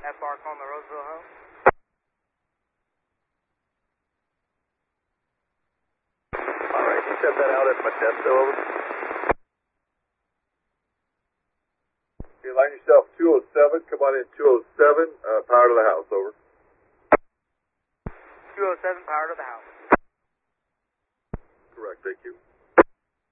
FR calling the Roseville home. Alright, you set that out at Modesto, over. Okay, line yourself 207, come on in 207, power to the house, over. 207, power to the house. Correct, thank you.